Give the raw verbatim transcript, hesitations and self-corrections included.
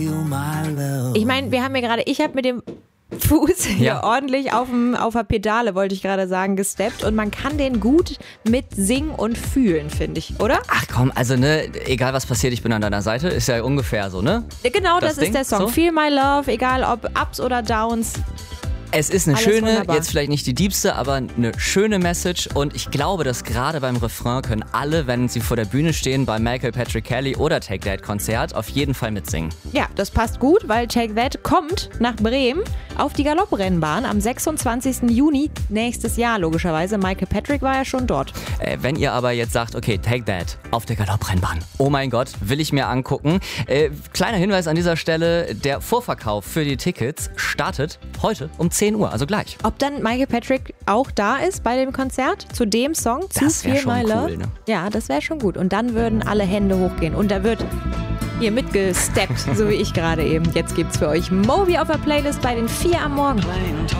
Ich meine, wir haben ja gerade, ich habe mit dem Fuß hier Ja. ordentlich auf, dem, auf der Pedale, wollte ich gerade sagen, gesteppt. Und man kann den gut mit singen und fühlen, finde ich, oder? Ach komm, also ne, egal was passiert, ich bin an deiner Seite, ist ja ungefähr so, ne? Genau, das, Das ist der Ding, Song. so? Feel My Love, egal ob Ups oder Downs. Es ist eine Alles schöne, wunderbar. jetzt vielleicht nicht die diebste, aber eine schöne Message und ich glaube, dass gerade beim Refrain können alle, wenn sie vor der Bühne stehen, beim Michael Patrick Kelly oder Take That Konzert, auf jeden Fall mitsingen. Ja, das passt gut, weil Take That kommt nach Bremen auf die Galopprennbahn am sechsundzwanzigsten Juni nächstes Jahr, logischerweise. Michael Patrick war ja schon dort. Äh, wenn ihr aber jetzt sagt, okay, Take That auf der Galopprennbahn, oh mein Gott, will ich mir angucken. Äh, kleiner Hinweis an dieser Stelle, der Vorverkauf für die Tickets startet heute um zehn Uhr, also gleich. Ob dann Michael Patrick auch da ist bei dem Konzert zu dem Song, zu Das wär Feel schon My cool, Love? ne? Ja, das wäre schon gut. Und dann würden alle Hände hochgehen und da wird hier mitgesteppt, so wie ich gerade eben. Jetzt gibt's für euch Moby auf der Playlist bei den vier am Morgen.